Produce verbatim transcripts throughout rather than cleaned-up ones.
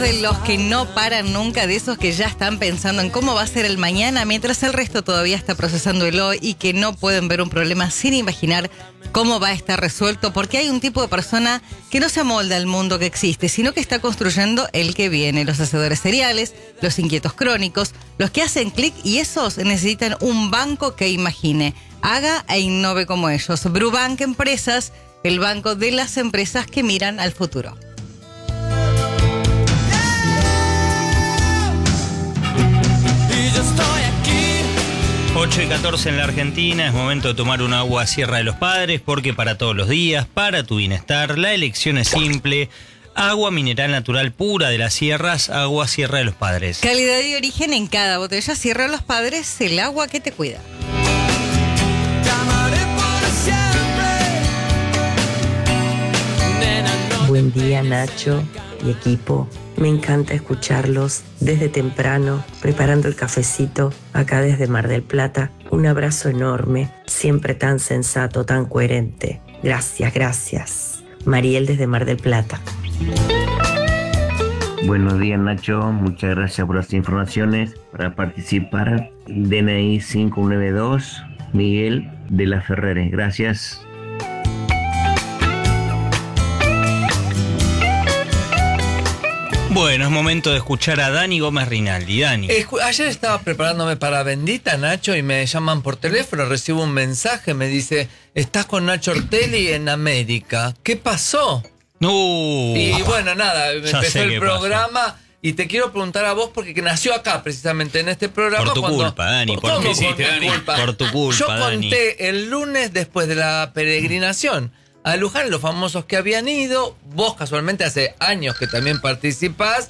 De los que no paran nunca, de esos que ya están pensando en cómo va a ser el mañana, mientras el resto todavía está procesando el hoy y que no pueden ver un problema sin imaginar cómo va a estar resuelto, porque hay un tipo de persona que no se amolda al mundo que existe, sino que está construyendo el que viene. Los hacedores seriales, los inquietos crónicos, los que hacen clic, y esos necesitan un banco que imagine, haga e innove como ellos. Brubank Empresas, el banco de las empresas que miran al futuro. ocho y catorce en la Argentina, es momento de tomar un agua Sierra de los Padres, porque para todos los días, para tu bienestar, la elección es simple. Agua mineral natural pura de las sierras, agua Sierra de los Padres. Calidad y origen en cada botella. Sierra de los Padres, el agua que te cuida. Buen día, Nacho y equipo. Me encanta escucharlos desde temprano, preparando el cafecito acá desde Mar del Plata. Un abrazo enorme, siempre tan sensato, tan coherente. Gracias, gracias. Mariel desde Mar del Plata. Buenos días, Nacho. Muchas gracias por las informaciones. Para participar, D N I cinco nueve dos, Miguel de la Ferrere. Gracias. Bueno, es momento de escuchar a Dani Gómez Rinaldi. Dani. Escu- Ayer estaba preparándome para Bendita, Nacho, y me llaman por teléfono, recibo un mensaje, me dice, estás con Nacho Ortelli en América. ¿Qué pasó? No. Y bueno, nada, Ya empezó sé el qué programa pasó. Y te quiero preguntar a vos, porque que nació acá, precisamente en este programa. Por tu cuando, culpa, Dani. ¿Por ¿Cómo qué por hiciste, mi Dani? culpa? Por tu culpa, Yo Dani. conté el lunes después de la peregrinación a Luján, los famosos que habían ido. Vos casualmente hace años que también participás.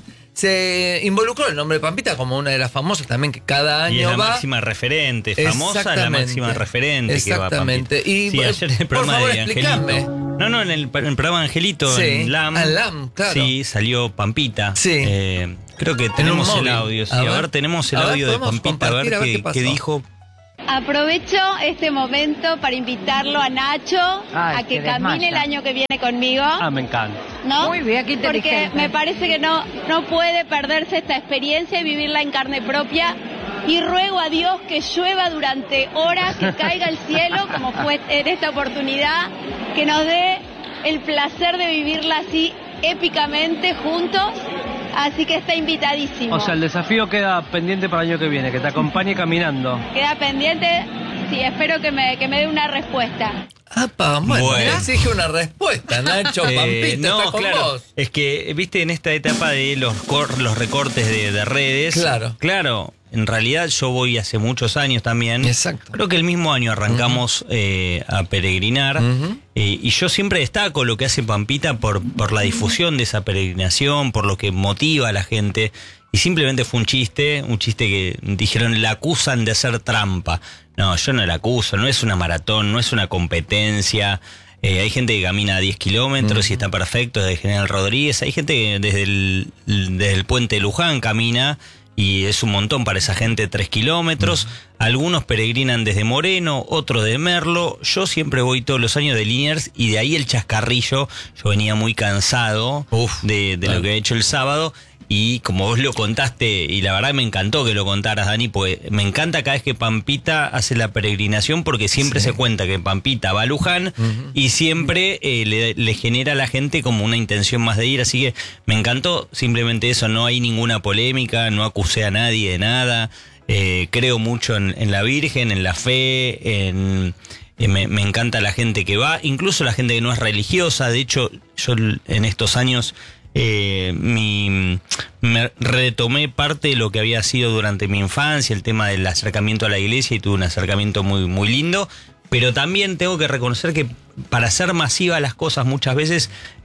Se involucró el nombre de Pampita como una de las famosas también, que cada año Y es la va. máxima referente, famosa la máxima referente que va Exactamente. Pampita. Y sí, ayer en el programa por favor, de explícame. Angelito. No, no, en el, en el programa de Angelito, Sí, en LAM. en LAM, claro. Sí, salió Pampita. Sí. Eh, creo que tenemos un el móvil. audio. Sí, A a, ver. ver, tenemos el A ver, audio de podemos Pampita, a ver, compartir, a ver qué, qué pasó. qué dijo. Aprovecho este momento para invitarlo a Nacho Ay, a que se camine desmaya. el año que viene conmigo, Ah, me encanta. ¿no? Muy bien, qué Porque inteligente. me parece que no, no puede perderse esta experiencia y vivirla en carne propia. Y ruego a Dios que llueva durante horas, que caiga el cielo, como fue en esta oportunidad, que nos dé el placer de vivirla así épicamente juntos. Así que está invitadísimo. O sea, el desafío queda pendiente para el año que viene, que te acompañe caminando. Queda pendiente, sí, espero que me, que me dé una respuesta. Apa, bueno, Bueno. ya exige una respuesta, Nacho. Eh, Pampita no, está con claro, vos. es que, viste, en esta etapa de los, cor- los recortes de, de redes. Claro. Claro, en realidad yo voy hace muchos años también. Exacto. Creo que el mismo año arrancamos eh, a peregrinar. Ujú. eh, y yo siempre destaco lo que hace Pampita por, por la difusión de esa peregrinación, por lo que motiva a la gente. Y simplemente fue un chiste, un chiste que dijeron, la acusan de hacer trampa. No, yo no la acuso, no es una maratón, no es una competencia. Eh, hay gente que camina a diez kilómetros y está perfecto, desde General Rodríguez. Hay gente que desde el, desde el puente de Luján camina y es un montón para esa gente, tres kilómetros. Algunos peregrinan desde Moreno, otros de Merlo. Yo siempre voy todos los años de Liniers y de ahí el chascarrillo. Yo venía muy cansado Uf, de, de claro. lo que he hecho el sábado. Y como vos lo contaste, y la verdad me encantó que lo contaras, Dani, porque me encanta cada vez que Pampita hace la peregrinación, porque siempre Sí. se cuenta que Pampita va a Luján Ujú. y siempre eh, le, le genera a la gente como una intención más de ir. Así que me encantó simplemente eso, no hay ninguna polémica, no acusé a nadie de nada. Eh, creo mucho en, en la Virgen, en la fe, en... eh, Me, me encanta la gente que va, incluso la gente que no es religiosa. De hecho, yo en estos años... Eh, mi, me retomé parte de lo que había sido durante mi infancia, el tema del acercamiento a la iglesia, y tuve un acercamiento muy, muy lindo. Pero también tengo que reconocer que para hacer masivas las cosas muchas veces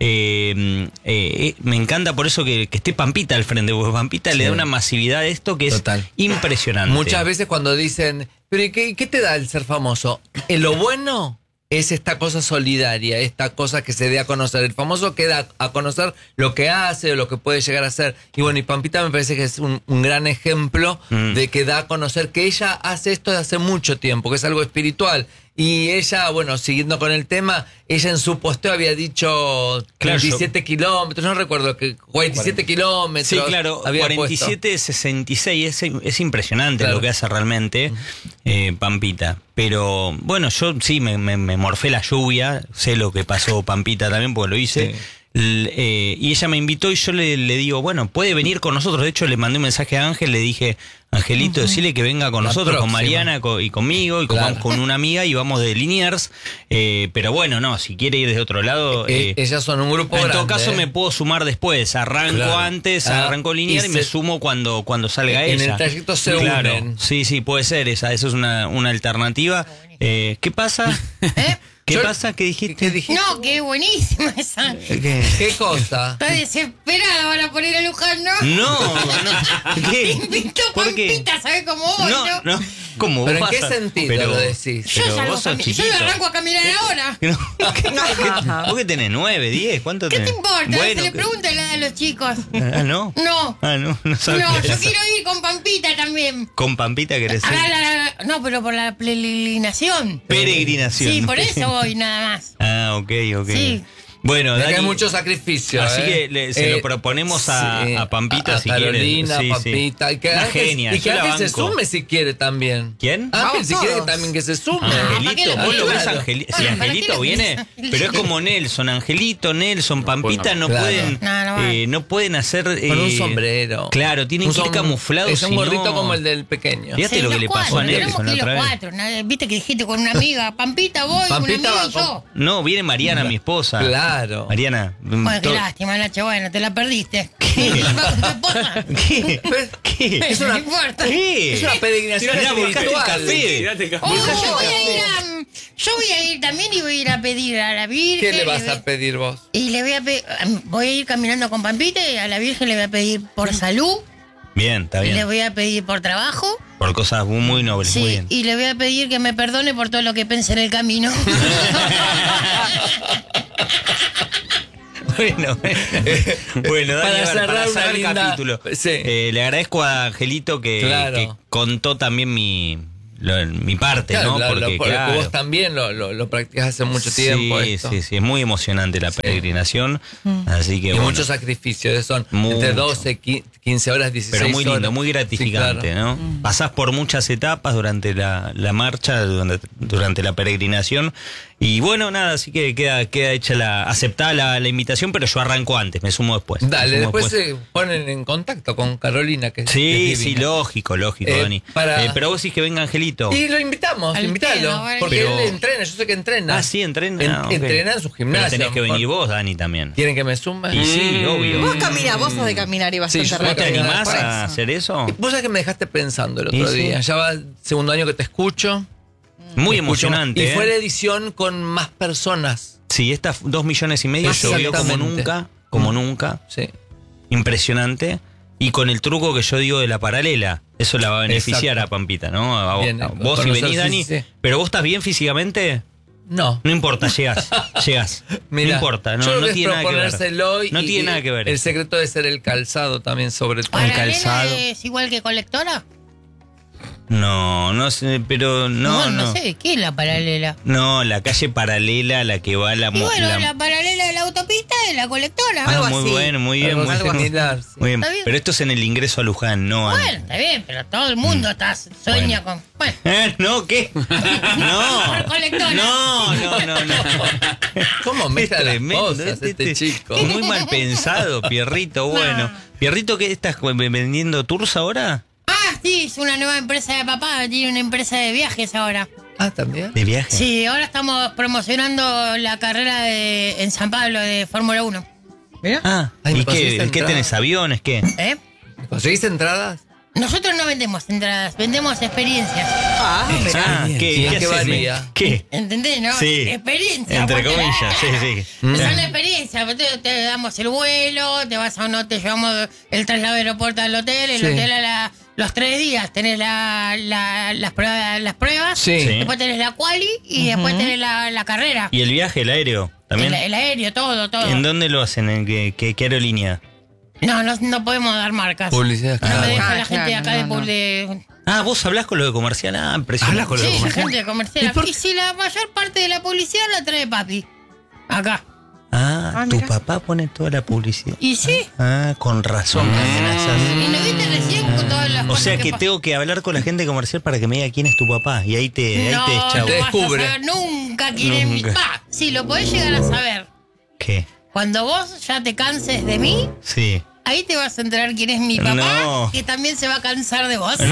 eh, eh, me encanta por eso que, que esté Pampita al frente, porque Pampita Sí. le da una masividad a esto que es Total. impresionante. Muchas veces cuando dicen, pero ¿y qué, qué te da el ser famoso? ¿En lo bueno? Es esta cosa solidaria, esta cosa que se dé a conocer. El famoso que da a conocer lo que hace o lo que puede llegar a ser. Y bueno, y Pampita me parece que es un, un gran ejemplo Mm. de que da a conocer que ella hace esto de hace mucho tiempo, que es algo espiritual. Y ella, bueno, siguiendo con el tema, ella en su posteo había dicho Claro, veintisiete kilómetros, no recuerdo, que cuarenta y siete kilómetros. Sí, claro, había cuarenta y siete sesenta y seis, es, es impresionante Claro. lo que hace realmente eh, Pampita. Pero bueno, yo sí me, me, me morfé la lluvia, sé lo que pasó Pampita también porque lo hice. Sí. L- eh, y ella me invitó y yo le, le digo, bueno, puede venir con nosotros. De hecho, le mandé un mensaje a Ángel, le dije, Angelito, decirle que venga con La nosotros, con próxima. Mariana co- y conmigo, y con, Claro. vamos con una amiga y vamos de Liniers. Eh, pero bueno, no, si quiere ir de otro lado... Eh, eh, ellas son un grupo en grande. todo caso ¿eh? me puedo sumar después. Arranco Claro. antes, Ah, arranco lineal y, y me se- sumo cuando, cuando salga En ella. el trayecto se Claro. unen. Sí, sí, puede ser esa. Eso es una, una alternativa. Eh, ¿Qué pasa? ¿Eh? ¿Qué Yo- pasa? ¿Qué dijiste? ¿Qué dijiste? No, qué buenísima esa. ¿Qué? ¿Qué cosa? Está desesperada para poner a Luján, ¿no? No, no. ¿Qué? Invitó ¿Por qué? Pampita, ¿sabes cómo voy, no? No, no. ¿Cómo ¿Pero en vas qué a- sentido pero- lo decís? Yo pero salgo vos sos cami- yo chiquito. arranco a caminar ahora. No, ¿qué- qué- ¿Vos que tenés? ¿Nueve, diez? ¿Cuánto ¿Qué te tenés? importa? Bueno, Se le que- pregunta la edad a los chicos. Ah, ¿no? No. Ah, no, no sabía. No, yo eso. quiero ir con Pampita también. ¿Con Pampita querés ir? Ah, la- la- no, pero por la peregrinación. Peregrinación. Sí, por eso voy nada más. Ah, ok, ok. Sí. Bueno, Acá Dani, hay mucho sacrificio. así ¿eh? que le- se lo Eh, proponemos a, sí, a Pampita a si Carolina, quiere. a Pampita. Y que Una Ángel, genia, y yo que la Ángel se banco. sume si quiere también. ¿Quién? Ángel Vamos si quiere todos. también que se sume. ¿para qué Angelito, lo vos lo pedís? ves Claro. Angeli- Ah, si ¿para Angelito qué lo viene, pedís? pero es como Nelson, Angelito, Nelson, Pampita no Claro. pueden, No, no va. eh, no pueden hacer Con un eh, sombrero. Claro, tienen Un que ir som- camuflados. Es un si gordito no- como el del pequeño. Fíjate Sí, lo que los le pasó cuatro, a tenemos Nelson que ir otra los vez. cuatro. ¿no? Viste que dijiste con una amiga, Pampita voy, Pampita una amiga va y con- yo. No, viene Mariana, mi esposa. Claro. Mariana. Bueno, qué to- lástima, Nacho, bueno, te la perdiste. Va con tu esposa. ¿Qué? ¿Qué? Es una- No importa. ¿Qué? Es una peregrinación Mirá, buscaste el espiritual. café. Oh, yo voy a ir a, yo voy a ir también y voy a ir a pedir a la Virgen. ¿Qué le vas voy- a pedir vos? Y le voy a pe- voy a ir caminando con Pampita y a la Virgen le voy a pedir por salud, Bien, está y le bien. voy a pedir por trabajo, Por cosas muy, muy nobles, muy sí, bien. y le voy a pedir que me perdone por todo lo que pensé en el camino. Bueno, bueno, Dani, Para a ver, cerrar para una cerrar el linda- capítulo. Sí. Eh, le agradezco a Angelito que, Claro. que contó también mi, lo- mi parte, Claro, ¿no? lo- lo- Porque, porque claro, vos también lo, lo, lo practicas hace mucho tiempo. Sí, esto. sí, sí, es muy emocionante la peregrinación. Así que Y bueno, muchos sacrificios, son Mucho. entre doce, quince horas, dieciséis pero muy lindo, horas. muy gratificante, Sí, claro. ¿no? Pasás por muchas etapas durante la, la marcha, durante, durante la peregrinación. Y bueno, nada, así que queda, queda hecha la, aceptada la, la invitación, pero yo arranco antes, me sumo después. me Dale, sumo después se ponen en contacto con Carolina, que, que Sí, es sí, divina. lógico, lógico, Eh, Dani. para- Eh, pero vos decís que venga Angelito. Y lo invitamos, Al invítalo. pedo, vale. Porque Pero- él entrena, yo sé que entrena. Ah, sí, entrena. En- Ah, ok. Entrena en su gimnasio. Pero tenés que venir vos, Dani, también. ¿Quieren que me sume? Y sí, obvio. Vos caminás, vos sos de caminar y bastante Sí, yo ¿Vos te rápido. animás Por a eso. hacer eso? Vos sabés que me dejaste pensando el otro Y sí. día. Ya va el segundo año que te escucho. Muy Te escucho emocionante. más. Y ¿eh? fue la edición con más personas. Sí, estas dos millones y medio llovió como Exactamente. nunca, como nunca. Sí. Impresionante. Y con el truco que yo digo de la paralela. Eso la va a beneficiar Exacto. a Pampita, ¿no? A vos, Bien, a vos si conocer, venís, sí, Dani. sí. Pero vos estás bien físicamente. No. No importa, llegás. Llegás. Mirá, no importa, no, yo creo no que tiene es nada que ver. proponérselo y- No tiene y nada que ver. El eso. secreto de ser el calzado también, sobre todo. El ¿Paralela calzado. es igual que colectora? No, no sé, pero no, Bueno, no. no sé, ¿qué es la paralela? No, la calle paralela a la que va la... Y mo- bueno, la- la paralela de la autopista es la colectora. Ah, algo muy así. bueno, muy bien, Algo muy algo bien. similar, sí. Muy bien. Está bien. Pero esto es en el ingreso a Luján, no Bueno, antes. está bien, pero todo el mundo está sueña con... Bueno, ¿Eh? ¿No? ¿Qué? No. Por colectora. No, no, no, no. ¿Cómo Es mezcla las tremendo, cosas este- este este- chico? Muy mal pensado, Pierrito. Bueno. Pierrito, ¿qué estás vendiendo tours ahora? ah, sí, es una nueva empresa de papá, tiene una empresa de viajes ahora. Ah, ¿también? ¿De viaje? Sí, ahora estamos promocionando la carrera de, en San Pablo de Fórmula uno. Mira. Ah, Ay, ¿me ¿y conseguiste qué, qué entrada? tenés? ¿Aviones? ¿Qué? ¿Eh? ¿Conseguís entradas? Nosotros no vendemos entradas, vendemos experiencias. Ah, mirá. Ah, bien. ¿qué, ¿Y en qué qué haces? varía? ¿Qué? ¿Entendés, no? Sí. Experiencia. Entre porque- comillas, sí, sí. Es una experiencia, te, te damos el vuelo, te vas a un hotel, te llevamos el traslado del aeropuerto al hotel, el Sí. hotel a la- los tres días tenés la, la- las pruebas, las pruebas Sí. Sí. después tenés la quali y después tenés la, la carrera. ¿Y el viaje, el aéreo? ¿También? El, el aéreo, todo, todo. ¿En dónde lo hacen? ¿En qué, qué- qué aerolínea? No, no, no podemos dar marcas. Publicidad. No me Ah, deja Ah, la gente de claro, acá no, no. de, de... Ah, vos hablás con lo de comercial. Ah, impresionante. Hablas con lo de Sí, comercial. gente de comercial. Y, si la mayor parte de la publicidad la trae papi. Acá. Ah, Ah, tu mira. papá pone toda la publicidad. Y sí. Ah, con razón. Y no viste recién con todas las O cosas sea que pa- tengo que hablar con la gente comercial para que me diga quién es tu papá. Y ahí te, no, ahí te chavo. no vas a descubre. saber nunca quién es mi Nunca. papá. Sí, lo podés llegar a saber. ¿Qué? Cuando vos ya te canses de mí, Sí. ahí te vas a enterar quién es mi papá, No. que también se va a cansar de vos.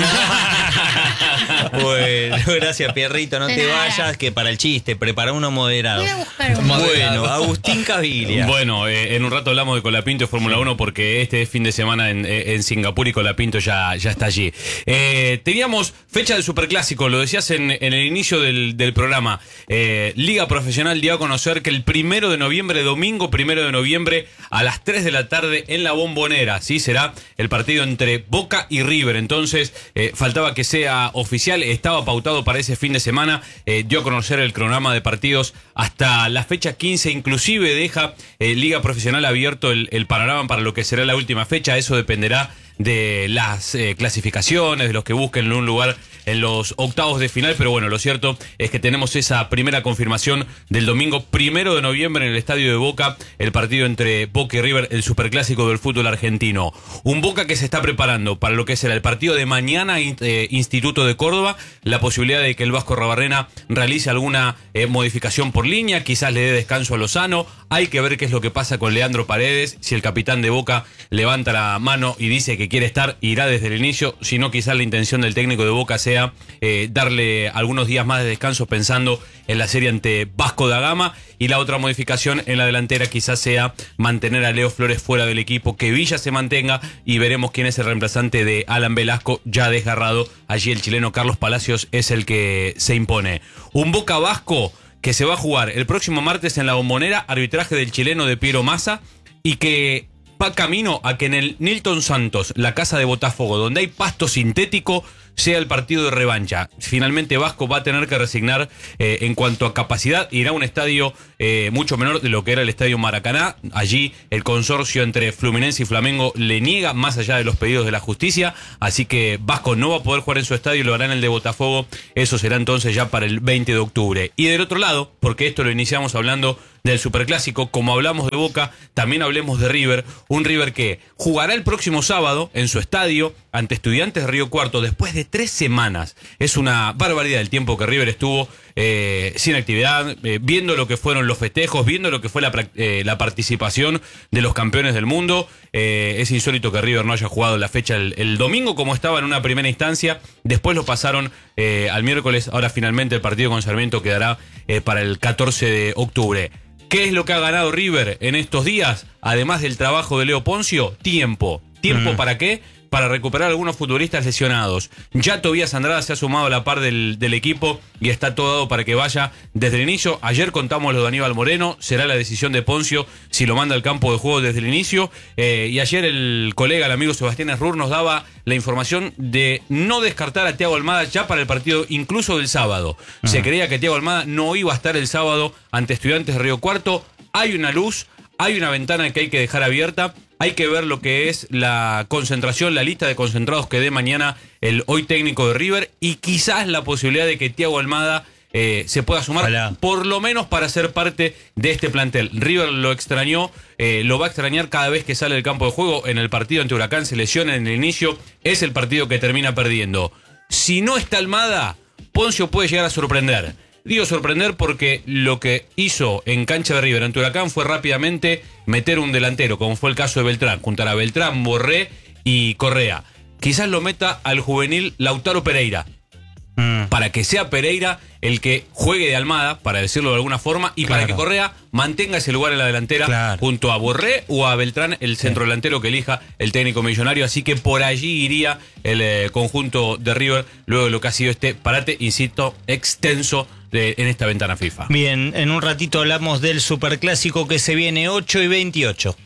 Bueno, gracias, Pierrito. No De te nada. vayas, que para el chiste, prepara uno moderado. Voy a buscar un... Bueno, Agustín Caviglia. Bueno, eh, en un rato hablamos de Colapinto y Fórmula uno porque este fin de semana en, en Singapur y Colapinto ya, ya está allí. Eh, teníamos fecha del Superclásico, lo decías en, en el inicio del, del programa. Eh, Liga Profesional dio a conocer que el primero de noviembre, domingo primero de noviembre, a las tres de la tarde en la Bombonera, ¿sí? Será el partido entre Boca y River. Entonces, eh, faltaba que sea oficial, estaba pautado para ese fin de semana. Eh, dio a conocer el cronograma de partidos hasta la fecha quince, inclusive deja eh, Liga Profesional abierto el, el panorama para lo que será la última fecha. Eso dependerá de las eh, clasificaciones, de los que busquen un lugar en los octavos de final, pero bueno, lo cierto es que tenemos esa primera confirmación del domingo primero de noviembre en el estadio de Boca, el partido entre Boca y River, el superclásico del fútbol argentino. Un Boca que se está preparando para lo que será el partido de mañana, eh, Instituto de Córdoba, la posibilidad de que el Vasco Rabarrena realice alguna eh, modificación por línea, quizás le dé descanso a Lozano. Hay que ver qué es lo que pasa con Leandro Paredes, si el capitán de Boca levanta la mano y dice que quiere estar, irá desde el inicio, si no quizás la intención del técnico de Boca sea eh, darle algunos días más de descanso pensando en la serie ante Vasco da Gama, y la otra modificación en la delantera quizás sea mantener a Leo Flores fuera del equipo, que Villa se mantenga y veremos quién es el reemplazante de Alan Velasco ya desgarrado. Allí el chileno Carlos Palacios es el que se impone. Un Boca Vasco que se va a jugar el próximo martes en la Bombonera, arbitraje del chileno de Piero Massa, y que va camino a que en el Nilton Santos, la casa de Botafogo, donde hay pasto sintético, sea el partido de revancha. Finalmente Vasco va a tener que resignar eh, en cuanto a capacidad, irá a un estadio eh, mucho menor de lo que era el estadio Maracaná. Allí el consorcio entre Fluminense y Flamengo le niega, más allá de los pedidos de la justicia, así que Vasco no va a poder jugar en su estadio y lo hará en el de Botafogo. Eso será entonces ya para el veinte de octubre. Y del otro lado, porque esto lo iniciamos hablando del Superclásico, como hablamos de Boca, también hablemos de River, un River que jugará el próximo sábado en su estadio ante Estudiantes de Río Cuarto después de tres semanas. Es una barbaridad el tiempo que River estuvo eh, sin actividad, eh, viendo lo que fueron los festejos, viendo lo que fue la, eh, la participación de los campeones del mundo. Eh, es insólito que River no haya jugado la fecha el, el domingo como estaba en una primera instancia, después lo pasaron eh, al miércoles, ahora finalmente el partido con Sarmiento quedará eh, para el catorce de octubre. ¿Qué es lo que ha ganado River en estos días? Además del trabajo de Leo Poncio, tiempo. ¿Tiempo mm. para qué? Para recuperar a algunos futbolistas lesionados. Ya Tobías Andrada se ha sumado a la par del, del equipo y está todo dado para que vaya desde el inicio. Ayer contamos lo de Aníbal Moreno, será la decisión de Poncio si lo manda al campo de juego desde el inicio. Eh, y ayer el colega, el amigo Sebastián Esrur, nos daba la información de no descartar a Thiago Almada ya para el partido incluso del sábado. Uh-huh. Se creía que Thiago Almada no iba a estar el sábado ante Estudiantes de Río Cuarto. Hay una luz, hay una ventana que hay que dejar abierta. Hay que ver lo que es la concentración, la lista de concentrados que dé mañana el hoy técnico de River, y quizás la posibilidad de que Thiago Almada eh, se pueda sumar, Ojalá. por lo menos para ser parte de este plantel. River lo extrañó, eh, lo va a extrañar cada vez que sale del campo de juego. En el partido ante Huracán se lesiona en el inicio, es el partido que termina perdiendo. Si no está Almada, Poncio puede llegar a sorprender. Digo sorprender porque lo que hizo en cancha de River ante Huracán fue rápidamente meter un delantero, como fue el caso de Beltrán, juntar a Beltrán, Borré y Correa. Quizás lo meta al juvenil Lautaro Pereira, mm. para que sea Pereira el que juegue de Almada, para decirlo de alguna forma, y claro. para que Correa mantenga ese lugar en la delantera, claro. junto a Borré o a Beltrán, el centro delantero que elija el técnico millonario. Así que por allí iría el eh, conjunto de River, luego de lo que ha sido este parate, insisto, extenso de, en esta ventana FIFA. Bien, en un ratito hablamos del Superclásico que se viene ocho y veintiocho.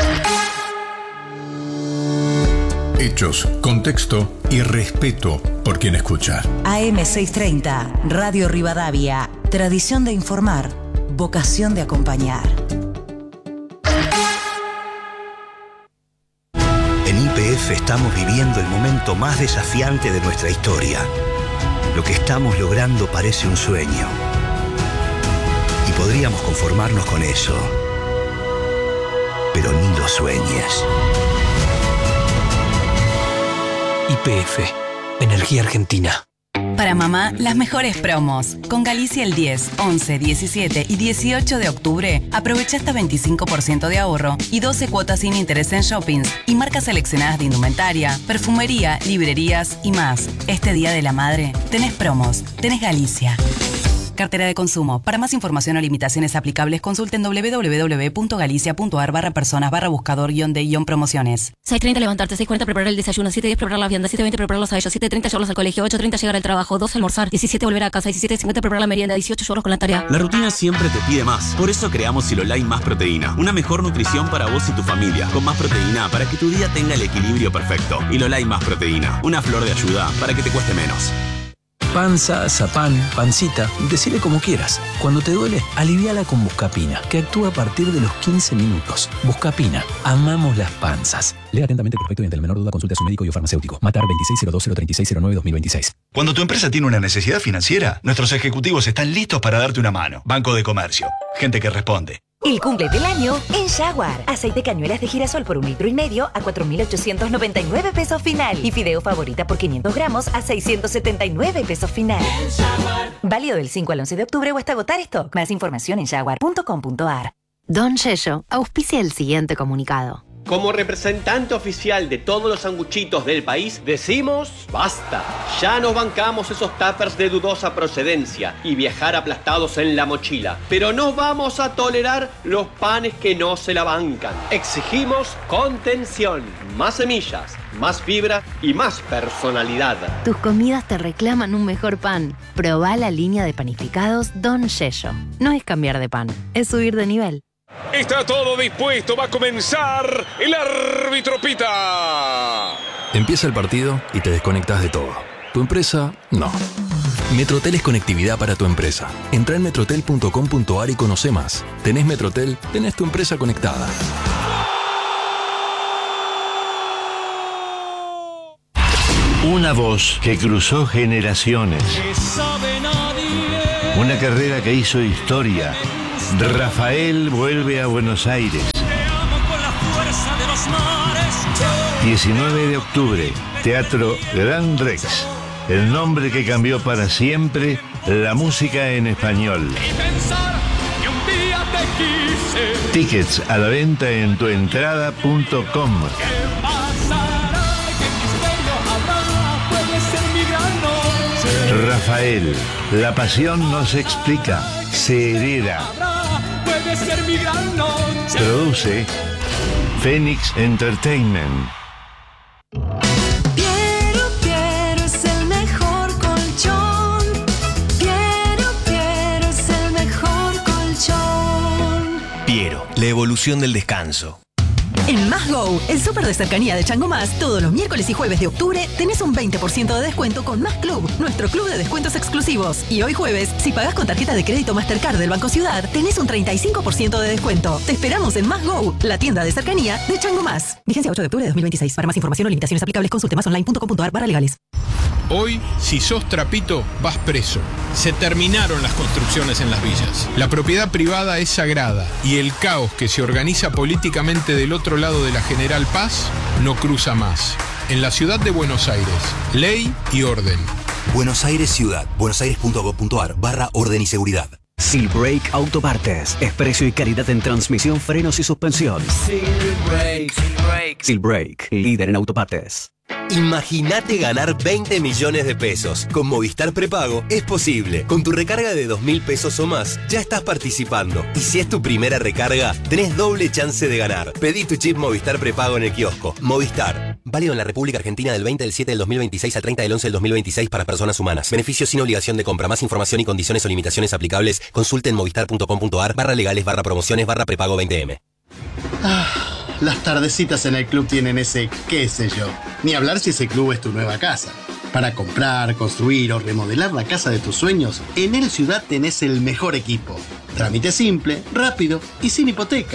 Hechos, contexto y respeto por quien escucha. A M seiscientos treinta, Radio Rivadavia. Tradición de informar, vocación de acompañar. F estamos viviendo el momento más desafiante de nuestra historia. Lo que estamos logrando parece un sueño. Y podríamos conformarnos con eso. Pero ni lo sueñes. Y P F, Energía Argentina. Para mamá, las mejores promos. Con Galicia el diez, once, diecisiete y dieciocho de octubre, aprovecha hasta veinticinco por ciento de ahorro y doce cuotas sin interés en shoppings y marcas seleccionadas de indumentaria, perfumería, librerías y más. Este Día de la Madre, tenés promos, tenés Galicia. Cartera de consumo. Para más información o limitaciones aplicables, consulten www.galicia.ar barra personas barra buscador guión de guión promociones. seis treinta levantarte, seis cuarenta preparar el desayuno, siete diez preparar la vianda, siete veinte prepararlos a ellos, siete treinta llevarlos al colegio, ocho treinta llegar al trabajo, doce almorzar, diecisiete volver a casa, diecisiete cincuenta preparar la merienda, dieciocho llevarlos con la tarea. La rutina siempre te pide más. Por eso creamos Silolai Más Proteína. Una mejor nutrición para vos y tu familia. Con más proteína para que tu día tenga el equilibrio perfecto. Silolai Más Proteína. Una flor de ayuda para que te cueste menos. Panza, zapán, pancita, decile como quieras. Cuando te duele, aliviala con Buscapina, que actúa a partir de los quince minutos. Buscapina, amamos las panzas. Lea atentamente el prospecto y ante el menor duda consulte a su médico y o farmacéutico. Matar veintiséis cero dos cero treinta y seis cero nueve dos mil veintiséis. Cuando tu empresa tiene una necesidad financiera, nuestros ejecutivos están listos para darte una mano. Banco de Comercio. Gente que responde. El cumple del año en Jaguar. Aceite cañuelas de girasol por un litro y medio a cuatro mil ochocientos noventa y nueve pesos final. Y fideo favorita por quinientos gramos a seiscientos setenta y nueve pesos final. Válido del cinco al once de octubre o hasta agotar stock. Más información en jaguar punto com punto a r. Don Yello auspicia el siguiente comunicado. Como representante oficial de todos los sanguchitos del país, decimos basta. Ya nos bancamos esos tuppers de dudosa procedencia y viajar aplastados en la mochila. Pero no vamos a tolerar los panes que no se la bancan. Exigimos contención, más semillas, más fibra y más personalidad. Tus comidas te reclaman un mejor pan. Probá la línea de panificados Don Yello. No es cambiar de pan, es subir de nivel. Está todo dispuesto, va a comenzar el árbitro pita. Empieza el partido y te desconectas de todo. Tu empresa, no. Metrotel es conectividad para tu empresa. Entra en metrotel punto com punto a r y conoce más. Tenés Metrotel, tenés tu empresa conectada. Una voz que cruzó generaciones. Una carrera que hizo historia. Rafael vuelve a Buenos Aires. diecinueve de octubre, Teatro Gran Rex. El nombre que cambió para siempre la música en español. Tickets a la venta en tuentrada punto com. Rafael, la pasión no se explica, se hereda. Produce Phoenix Entertainment. Piero, Piero es el mejor colchón. Piero, Piero es el mejor colchón. Piero, la evolución del descanso. En Más Go, el súper de cercanía de Chango Más, todos los miércoles y jueves de octubre tenés un veinte por ciento de descuento con Más Club, nuestro club de descuentos exclusivos. Y hoy jueves, si pagás con tarjeta de crédito Mastercard del Banco Ciudad, tenés un treinta y cinco por ciento de descuento. Te esperamos en Más Go, la tienda de cercanía de Chango Más. Vigencia ocho de octubre de dos mil veintiséis. Para más información o limitaciones aplicables, consulte más online punto com punto a r barra legales. Hoy, si sos trapito, vas preso. Se terminaron las construcciones en las villas. La propiedad privada es sagrada y el caos que se organiza políticamente del otro lado de la General Paz no cruza más. En la ciudad de Buenos Aires, ley y orden. Buenos Aires Ciudad. buenos aires punto gov punto a r barra orden y seguridad. Silbrake Autopartes. Es precio y calidad en transmisión, frenos y suspensión. Silbrake. Silbrake. Silbrake, líder en autopartes. Imagínate ganar veinte millones de pesos. Con Movistar Prepago es posible. Con tu recarga de dos mil pesos o más, ya estás participando. Y si es tu primera recarga, tenés doble chance de ganar. Pedí tu chip Movistar Prepago en el kiosco. Movistar. Válido en la República Argentina del veinte del siete del dos mil veintiséis al treinta del once del dos mil veintiséis para personas humanas. Beneficios sin obligación de compra. Más información y condiciones o limitaciones aplicables, consulte en movistar punto com punto a r barra legales barra promociones barra prepago veinte eme. Ah, las tardecitas en el club tienen ese qué sé yo. Ni hablar si ese club es tu nueva casa. Para comprar, construir o remodelar la casa de tus sueños, en El Ciudad tenés el mejor equipo. Trámite simple, rápido y sin hipoteca.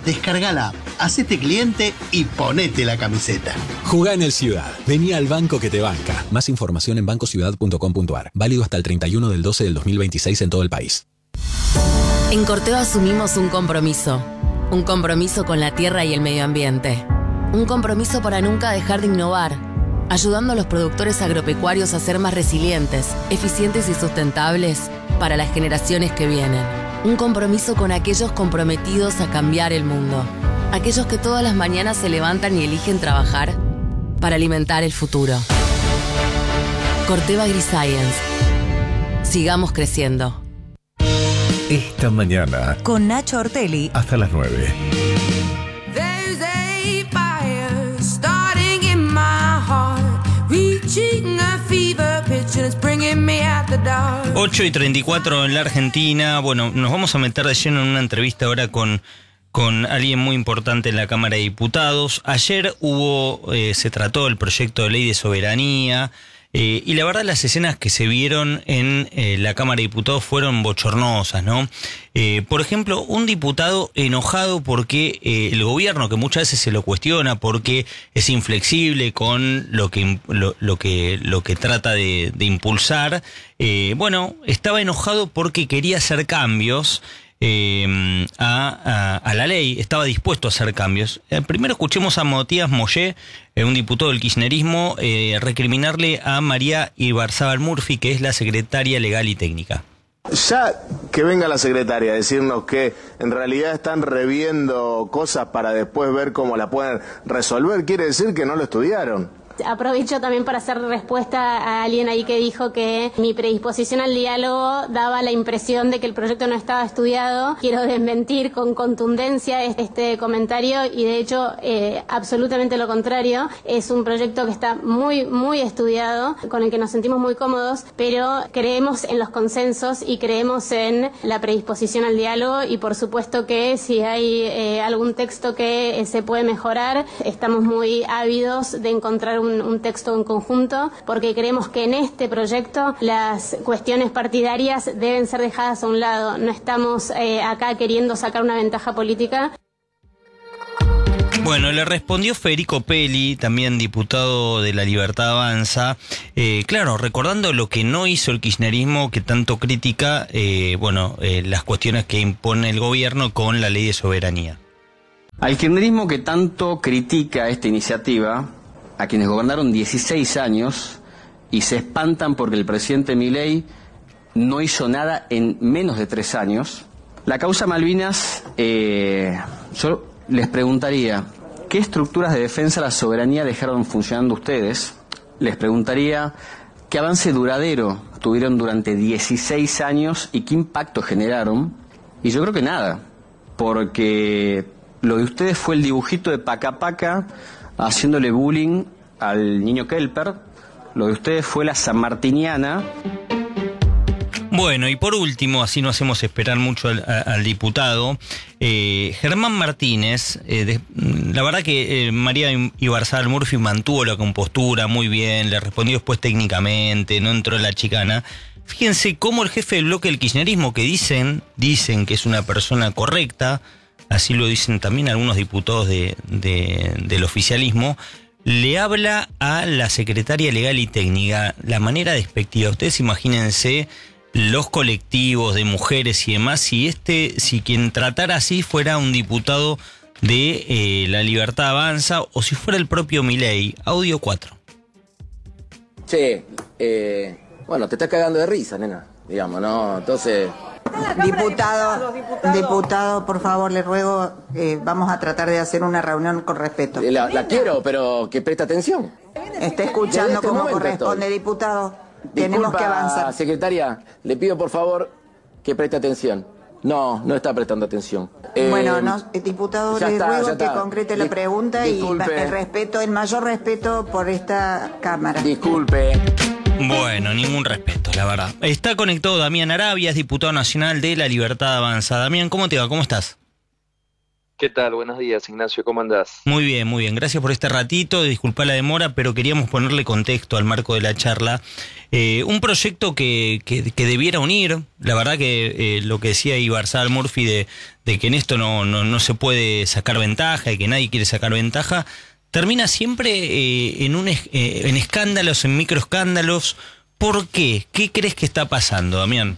Descarga la app, hacete cliente y ponete la camiseta. Jugá en el Ciudad. Vení al banco que te banca. Más información en banco ciudad punto com punto ar. Válido hasta el treinta y uno del doce del dos mil veintiséis en todo el país. En Corteva asumimos un compromiso. Un compromiso con la tierra y el medio ambiente. Un compromiso para nunca dejar de innovar, ayudando a los productores agropecuarios a ser más resilientes, eficientes y sustentables para las generaciones que vienen. Un compromiso con aquellos comprometidos a cambiar el mundo. Aquellos que todas las mañanas se levantan y eligen trabajar para alimentar el futuro. Corteva AgriScience. Sigamos creciendo. Esta mañana. Con Nacho Ortelli. Hasta las nueve. There's a fire starting in my heart, reaching a fever pitch and it's bringing me at the dark. ocho y treinta y cuatro en la Argentina. Bueno, nos vamos a meter de lleno en una entrevista ahora con, con alguien muy importante en la Cámara de Diputados. Ayer hubo, eh, se trató el proyecto de ley de soberanía. Eh, y la verdad las escenas que se vieron en eh, la Cámara de Diputados fueron bochornosas, ¿no? Eh, por ejemplo, un diputado enojado porque eh, el gobierno, que muchas veces se lo cuestiona porque es inflexible con lo que lo, lo que lo que trata de, de impulsar, eh, bueno, estaba enojado porque quería hacer cambios Eh, a, a, a la ley, estaba dispuesto a hacer cambios. Eh, primero escuchemos a Matías Mollé, eh, un diputado del kirchnerismo, eh, recriminarle a María Ibarzábal Murphy, que es la secretaria legal y técnica. Ya que venga la secretaria a decirnos que en realidad están reviendo cosas para después ver cómo la pueden resolver, quiere decir que no lo estudiaron. Aprovecho también para hacer respuesta a alguien ahí que dijo que mi predisposición al diálogo daba la impresión de que el proyecto no estaba estudiado. Quiero desmentir con contundencia este comentario y de hecho eh, absolutamente lo contrario. Es un proyecto que está muy, muy estudiado, con el que nos sentimos muy cómodos, pero creemos en los consensos y creemos en la predisposición al diálogo y por supuesto que si hay eh, algún texto que eh, se puede mejorar, estamos muy ávidos de encontrar un Un, un texto en conjunto, porque creemos que en este proyecto las cuestiones partidarias deben ser dejadas a un lado. No estamos eh, acá queriendo sacar una ventaja política. Bueno, le respondió Federico Peli, también diputado de La Libertad Avanza, eh, claro, recordando lo que no hizo el kirchnerismo, que tanto critica, eh, bueno, eh, las cuestiones que impone el gobierno con la ley de soberanía. Al kirchnerismo que tanto critica esta iniciativa, a quienes gobernaron dieciséis años y se espantan porque el presidente Milei no hizo nada en menos de tres años. La causa Malvinas, eh, yo les preguntaría, ¿qué estructuras de defensa de la soberanía dejaron funcionando ustedes? Les preguntaría, ¿qué avance duradero tuvieron durante dieciséis años y qué impacto generaron? Y yo creo que nada, porque lo de ustedes fue el dibujito de Paca Paca haciéndole bullying al niño Kelper. Lo de ustedes fue la sanmartiniana. Bueno, y por último, así no hacemos esperar mucho al, a, al diputado, eh, Germán Martínez, eh, de, la verdad que eh, María Ibarzábal Murphy mantuvo la compostura muy bien, le respondió después técnicamente, no entró en la chicana. Fíjense cómo el jefe del bloque del kirchnerismo, que dicen, dicen que es una persona correcta, así lo dicen también algunos diputados de, de, del oficialismo, le habla a la secretaria legal y técnica, la manera despectiva. Ustedes imagínense los colectivos de mujeres y demás, si este, si quien tratara así fuera un diputado de eh, La Libertad Avanza o si fuera el propio Milei. Audio cuatro. Che, eh, bueno, te estás cagando de risa, nena, digamos, ¿no? Entonces... Diputado, diputado, por favor, le ruego, eh, vamos a tratar de hacer una reunión con respeto. La, la quiero, pero que preste atención. Está escuchando este como corresponde, estoy. diputado. Disculpa, Tenemos que avanzar. Secretaria, le pido por favor que preste atención. No, no está prestando atención. Bueno, eh, no, diputado, ya le está, ruego ya que está. concrete la Dis- pregunta disculpe. y el respeto, el mayor respeto por esta Cámara. Disculpe. Bueno, ningún respeto, la verdad. Está conectado Damián Arabia, es diputado nacional de La Libertad Avanza. Damián, ¿cómo te va? ¿Cómo estás? ¿Qué ¿Qué tal? Buenos días, Ignacio, ¿cómo andás? Muy bien, muy bien. Gracias por este ratito. Disculpa la demora, pero queríamos ponerle contexto al marco de la charla. Eh, un proyecto que, que, que debiera unir, la verdad que eh, lo que decía Ibarzabal Murphy de, de que en esto no, no, no se puede sacar ventaja y que nadie quiere sacar ventaja, termina siempre eh, en, un, eh, en escándalos, en microescándalos. ¿Por qué? ¿Qué crees que está pasando, Damián?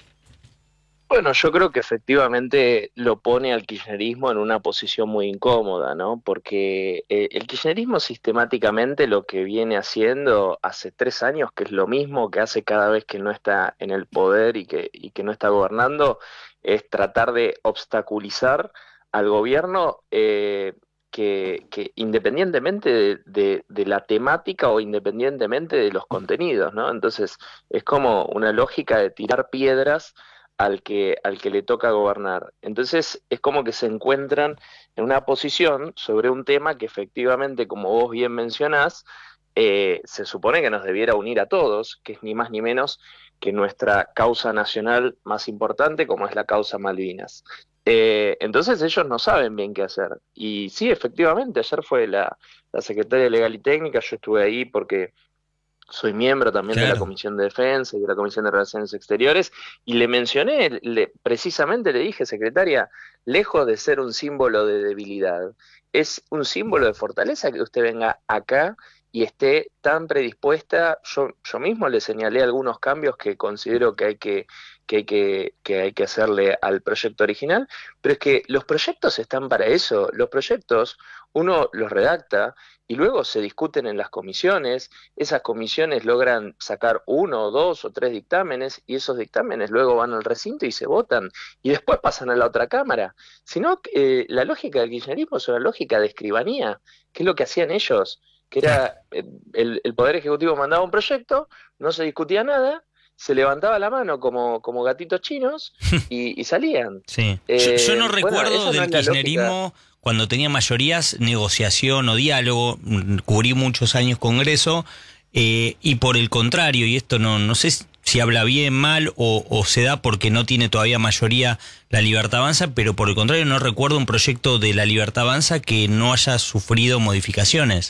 Bueno, yo creo que efectivamente lo pone al kirchnerismo en una posición muy incómoda, ¿no? Porque eh, el kirchnerismo sistemáticamente lo que viene haciendo hace tres años, que es lo mismo que hace cada vez que no está en el poder y que, y que no está gobernando, es tratar de obstaculizar al gobierno eh, que, que independientemente de, de, de la temática o independientemente de los contenidos, ¿no? Entonces es como una lógica de tirar piedras al que, al que le toca gobernar. Entonces es como que se encuentran en una posición sobre un tema que efectivamente, como vos bien mencionás, eh, se supone que nos debiera unir a todos, que es ni más ni menos que nuestra causa nacional más importante, como es la causa Malvinas. Eh, entonces ellos no saben bien qué hacer. Y sí, efectivamente, ayer fue la, la secretaria de Legal y Técnica, yo estuve ahí porque soy miembro también claro. de la Comisión de Defensa y de la Comisión de Relaciones Exteriores, y le mencioné, le, precisamente le dije, secretaria, lejos de ser un símbolo de debilidad, es un símbolo de fortaleza que usted venga acá y esté tan predispuesta. Yo, yo mismo le señalé algunos cambios que considero que hay que, que, hay que, que hay que hacerle al proyecto original, pero es que los proyectos están para eso. Los proyectos uno los redacta y luego se discuten en las comisiones, esas comisiones logran sacar uno, dos o tres dictámenes, y esos dictámenes luego van al recinto y se votan, y después pasan a la otra cámara. Sino eh, la lógica del kirchnerismo es una lógica de escribanía, que es lo que hacían ellos, que era eh, el, el Poder Ejecutivo mandaba un proyecto, no se discutía nada, se levantaba la mano como, como gatitos chinos y, y salían. Sí. Eh, yo, yo no recuerdo bueno, del no kirchnerismo cuando tenía mayorías, negociación o diálogo. Cubrí muchos años Congreso eh, y por el contrario, y esto no, no sé si habla bien, mal o, o se da porque no tiene todavía mayoría la Libertad Avanza, pero por el contrario no recuerdo un proyecto de la Libertad Avanza que no haya sufrido modificaciones.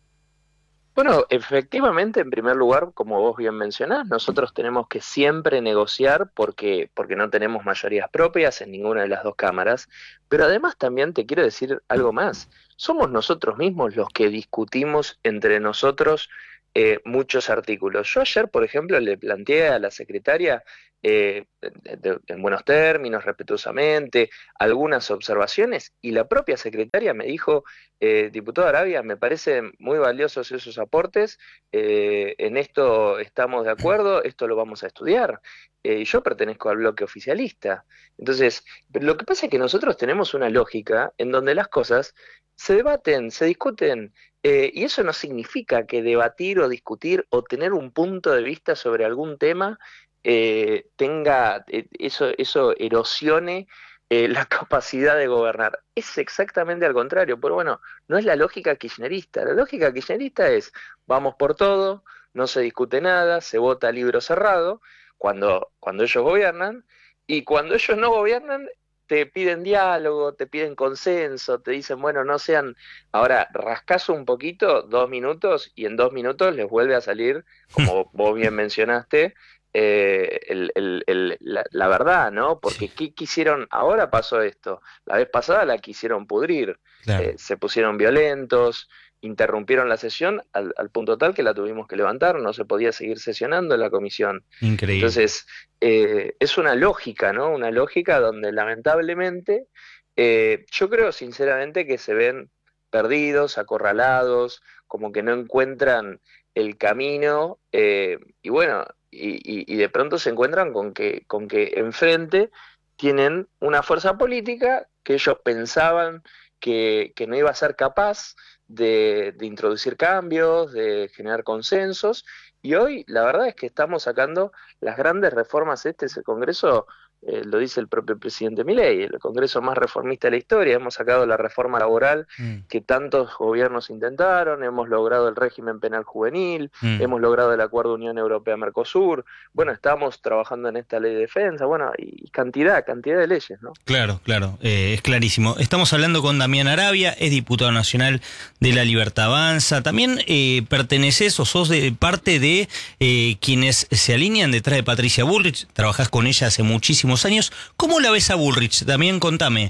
Bueno, efectivamente, en primer lugar, como vos bien mencionás, nosotros tenemos que siempre negociar porque, porque no tenemos mayorías propias en ninguna de las dos cámaras, pero además también te quiero decir algo más. Somos nosotros mismos los que discutimos entre nosotros eh, muchos artículos. Yo ayer, por ejemplo, le planteé a la secretaria eh, de, de, en buenos términos, respetuosamente, algunas observaciones, y la propia secretaria me dijo, eh, diputado Arabia, me parecen muy valiosos esos aportes, eh, en esto estamos de acuerdo, esto lo vamos a estudiar, eh, y yo pertenezco al bloque oficialista. Entonces, lo que pasa es que nosotros tenemos una lógica en donde las cosas se debaten, se discuten, eh, y eso no significa que debatir o discutir o tener un punto de vista sobre algún tema Eh, tenga eh, eso, eso erosione eh, la capacidad de gobernar. Es exactamente al contrario, pero bueno, no es la lógica kirchnerista. La lógica kirchnerista es, vamos por todo, no se discute nada, se vota a libro cerrado, cuando, cuando ellos gobiernan, y cuando ellos no gobiernan, te piden diálogo, te piden consenso, te dicen, bueno, no sean, ahora rascás un poquito, dos minutos, y en dos minutos les vuelve a salir, como vos bien mencionaste, Eh, el, el, el, la, la verdad, ¿no? Porque ¿qué quisieron? Ahora pasó esto. La vez pasada la quisieron pudrir. Claro. Eh, se pusieron violentos, interrumpieron la sesión al, al punto tal que la tuvimos que levantar, no se podía seguir sesionando en la comisión. Increíble. Entonces, eh, es una lógica, ¿no? Una lógica donde lamentablemente, eh, yo creo sinceramente que se ven perdidos, acorralados, como que no encuentran el camino, eh, y bueno, Y, y, y de pronto se encuentran con que, con que enfrente tienen una fuerza política que ellos pensaban que, que no iba a ser capaz de, de introducir cambios, de generar consensos, y hoy la verdad es que estamos sacando las grandes reformas. Este es el Congreso, eh, lo dice el propio presidente Milei, el Congreso más reformista de la historia. Hemos sacado la reforma laboral mm. que tantos gobiernos intentaron, hemos logrado el régimen penal juvenil, mm. hemos logrado el acuerdo Unión Europea-Mercosur, bueno, estamos trabajando en esta ley de defensa, bueno, y cantidad, cantidad de leyes, ¿no? Claro, claro, eh, es clarísimo. Estamos hablando con Damián Arabia, es diputado nacional de La Libertad Avanza. También eh, perteneces o sos de parte de eh, quienes se alinean detrás de Patricia Bullrich, trabajás con ella hace muchísimos años. ¿Cómo la ves a Bullrich? También contame.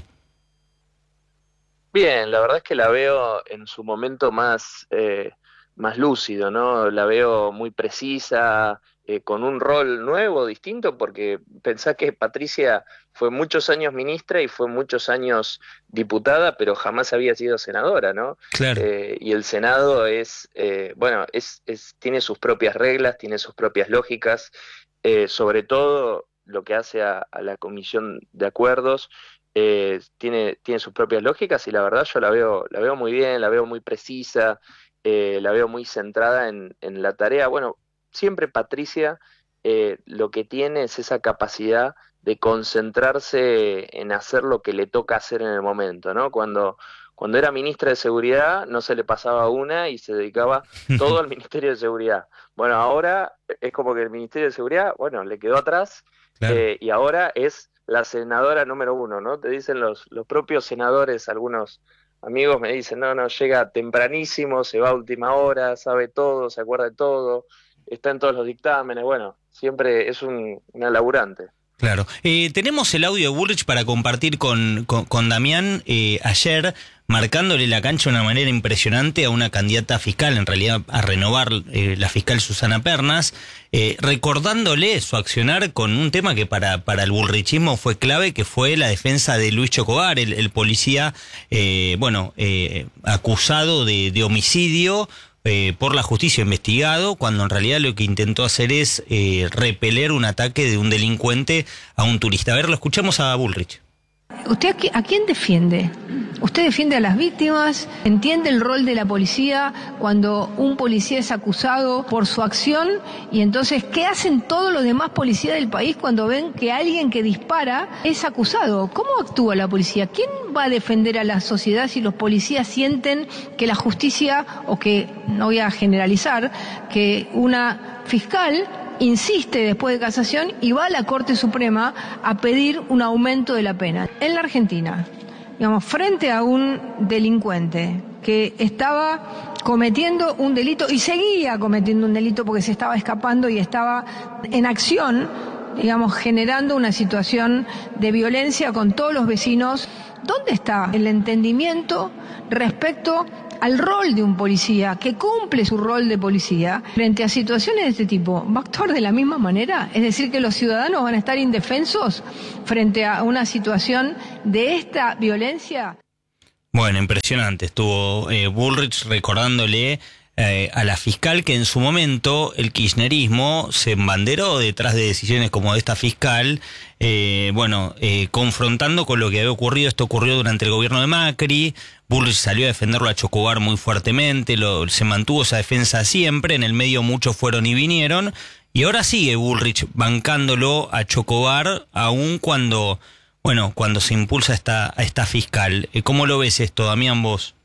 Bien, la verdad es que la veo en su momento más, eh, más lúcido, ¿no? La veo muy precisa, eh, con un rol nuevo, distinto, porque pensá que Patricia fue muchos años ministra y fue muchos años diputada, pero jamás había sido senadora, ¿no? Claro. Eh, y el Senado es, eh, bueno, es, es, tiene sus propias reglas, tiene sus propias lógicas, eh, sobre todo lo que hace a, a la Comisión de Acuerdos, eh, tiene, tiene sus propias lógicas, y la verdad yo la veo, la veo muy bien, la veo muy precisa, eh, la veo muy centrada en, en la tarea. Bueno, siempre Patricia eh, lo que tiene es esa capacidad de concentrarse en hacer lo que le toca hacer en el momento, ¿no? Cuando, cuando era ministra de Seguridad no se le pasaba una y se dedicaba todo al Ministerio de Seguridad. Bueno, ahora es como que el Ministerio de Seguridad, bueno, le quedó atrás. Claro. Eh, y ahora es la senadora número uno, ¿no? Te dicen los, los propios senadores, algunos amigos me dicen, no, no, llega tempranísimo, se va a última hora, sabe todo, se acuerda de todo, está en todos los dictámenes, bueno, siempre es un, una laburante. Claro. Eh, tenemos el audio de Bullrich para compartir con, con, con Damián eh, ayer, marcándole la cancha de una manera impresionante a una candidata fiscal, en realidad a renovar eh, la fiscal Susana Pernas, eh, recordándole su accionar con un tema que para, para el bullrichismo fue clave, que fue la defensa de Luis Chocobar, el, el policía, eh, bueno, eh, acusado de, de homicidio, Eh, por la justicia, investigado, cuando en realidad lo que intentó hacer es eh, repeler un ataque de un delincuente a un turista. A ver, lo escuchamos a Bullrich. ¿Usted a quién defiende? ¿Usted defiende a las víctimas? ¿Entiende el rol de la policía cuando un policía es acusado por su acción? Y entonces, ¿qué hacen todos los demás policías del país cuando ven que alguien que dispara es acusado? ¿Cómo actúa la policía? ¿Quién va a defender a la sociedad si los policías sienten que la justicia, o que, no voy a generalizar, que una fiscal insiste después de casación y va a la Corte Suprema a pedir un aumento de la pena? En la Argentina, digamos, frente a un delincuente que estaba cometiendo un delito y seguía cometiendo un delito porque se estaba escapando y estaba en acción, digamos, generando una situación de violencia con todos los vecinos, ¿dónde está el entendimiento respecto al rol de un policía que cumple su rol de policía frente a situaciones de este tipo? ¿Va a actuar de la misma manera? Es decir, que los ciudadanos van a estar indefensos frente a una situación de esta violencia. Bueno, impresionante. Estuvo eh, Bullrich recordándole eh, a la fiscal que en su momento el kirchnerismo se embanderó detrás de decisiones como de esta fiscal, eh, bueno, eh, confrontando con lo que había ocurrido. Esto ocurrió durante el gobierno de Macri. Bullrich salió a defenderlo a Chocobar muy fuertemente, lo, se mantuvo esa defensa siempre, en el medio muchos fueron y vinieron, y ahora sigue Bullrich bancándolo a Chocobar, aun cuando, bueno, cuando se impulsa esta, a esta fiscal. ¿Cómo lo ves esto, Damián, vos?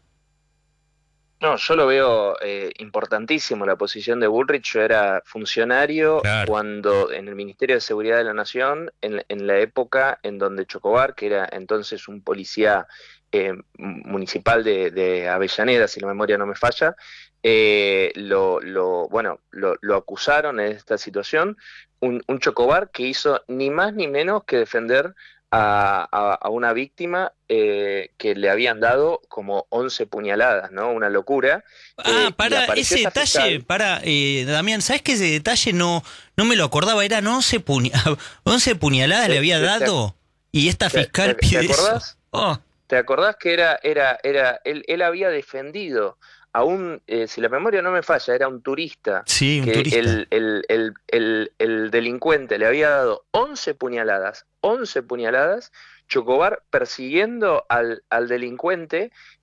No, yo lo veo eh, importantísimo la posición de Bullrich. Yo era funcionario claro. cuando en el Ministerio de Seguridad de la Nación, en, en la época en donde Chocobar, que era entonces un policía eh, municipal de, de Avellaneda, si la memoria no me falla, eh, lo, lo, bueno, lo, lo acusaron en esta situación, un, un Chocobar que hizo ni más ni menos que defender A, a, a una víctima eh, que le habían dado como once puñaladas, ¿no? Una locura. Ah, eh, para ese detalle, fiscal. para eh, Damián, ¿sabes que ese detalle no no me lo acordaba? Eran once, puña, once puñaladas ¿Te, le había te, dado te, y esta fiscal te, pide ¿te acordás? Eso. Oh. ¿Te acordás que era, era, era, él, él había defendido a un, eh, si la memoria no me falla, era un turista, sí, un que turista. El, el, el, el, el delincuente le había dado once puñaladas, once puñaladas, Chocobar persiguiendo al, al delincuente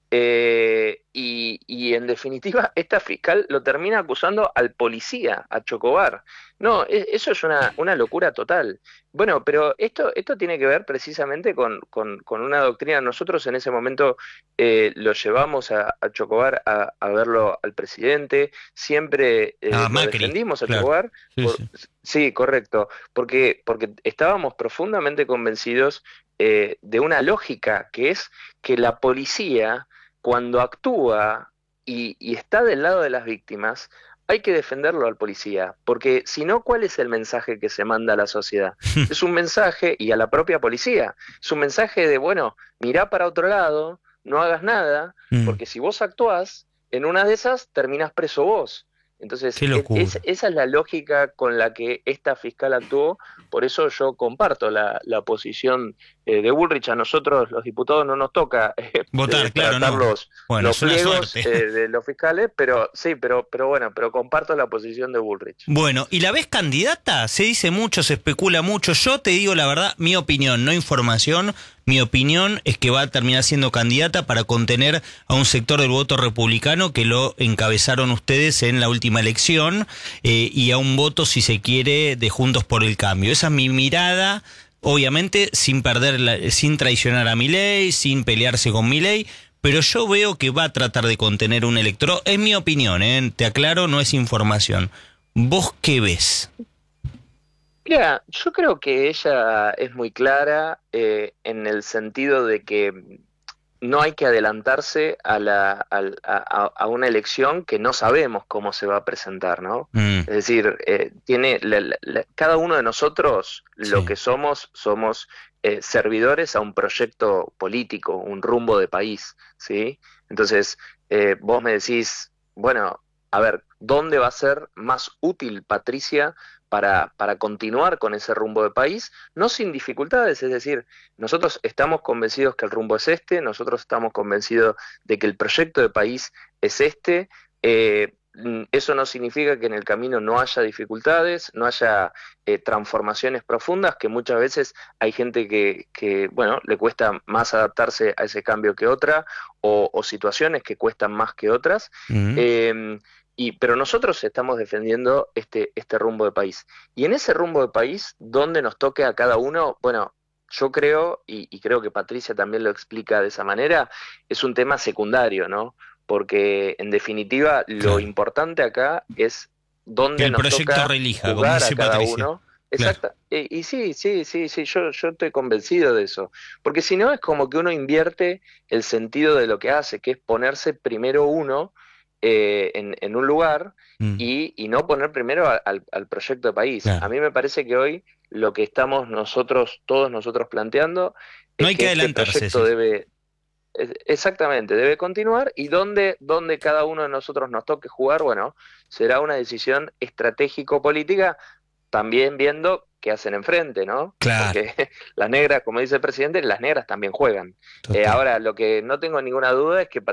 Eh, y, y en definitiva, esta fiscal lo termina acusando al policía, a Chocobar. No, es, eso es una, una locura total. Bueno, pero esto, esto tiene que ver precisamente con, con, con una doctrina. Nosotros en ese momento eh, lo llevamos a, a Chocobar a, a verlo al presidente, siempre eh, Ah, lo Macri, defendimos a claro. Chocobar. Sí, por- sí. sí, correcto, porque, porque estábamos profundamente convencidos eh, de una lógica que es que la policía, cuando actúa y, y está del lado de las víctimas, hay que defenderlo al policía, porque si no, ¿cuál es el mensaje que se manda a la sociedad? Es un mensaje, y a la propia policía, es un mensaje de, bueno, mirá para otro lado, no hagas nada, Mm. porque si vos actuás, en una de esas terminás preso vos. Entonces, Qué es- locura. es- esa es la lógica con la que esta fiscal actuó, por eso yo comparto la, la posición eh, de Bullrich. A nosotros, los diputados, no nos toca eh, Votar, eh, claro, tratar no. los, Bueno, los es una pliegos suerte. eh, de los fiscales, pero sí, pero, pero bueno, pero comparto la posición de Bullrich. Bueno, ¿y la ves candidata? Se dice mucho, se especula mucho. Yo te digo la verdad, mi opinión, no información. Mi opinión es que va a terminar siendo candidata para contener a un sector del voto republicano que lo encabezaron ustedes en la última elección eh, y a un voto, si se quiere, de Juntos por el Cambio. Esa es mi mirada, obviamente sin perder, la- sin traicionar a Milei, sin pelearse con Milei, pero yo veo que va a tratar de contener un electorado. Es mi opinión, ¿eh? Te aclaro, no es información. ¿Vos qué ves? Mira, yo creo que ella es muy clara eh, en el sentido de que no hay que adelantarse a, la, al- a, a- a una elección que no sabemos cómo se va a presentar, ¿no? Mm. Es decir, eh, tiene la- la- la- cada uno de nosotros lo Sí. que somos, somos eh, servidores a un proyecto político, un rumbo de país, ¿sí? Entonces, eh, vos me decís, bueno, a ver, ¿dónde va a ser más útil, Patricia, para, para continuar con ese rumbo de país? No sin dificultades, es decir, nosotros estamos convencidos que el rumbo es este, nosotros estamos convencidos de que el proyecto de país es este. eh, mm, eso no significa que en el camino no haya dificultades, no haya eh, transformaciones profundas, que muchas veces hay gente que, que, bueno, le cuesta más adaptarse a ese cambio que otra, o, o situaciones que cuestan más que otras. Mm. Eh, y, pero nosotros estamos defendiendo este, este rumbo de país. Y en ese rumbo de país, donde nos toque a cada uno, bueno, yo creo, y, y creo que Patricia también lo explica de esa manera, es un tema secundario, ¿no? Porque en definitiva lo Claro. importante acá es dónde Que el nos proyecto toca relija, como jugar dice a cada Patricia. uno. Claro. Exacto. Y, y sí, sí, sí, sí, yo, yo estoy convencido de eso. Porque si no es como que uno invierte el sentido de lo que hace, que es ponerse primero uno eh, en, en un lugar Mm. y, y no poner primero a- al, al proyecto de país. Claro. A mí me parece que hoy lo que estamos nosotros, todos nosotros planteando, es No hay que este adelantarse, proyecto sí. debe, es- exactamente, debe continuar, y donde, donde cada uno de nosotros nos toque jugar, bueno, será una decisión estratégico-política, también viendo qué hacen enfrente, ¿no? Claro. Porque las negras, como dice el presidente, las negras también juegan. Eh, ahora, lo que no tengo ninguna duda es que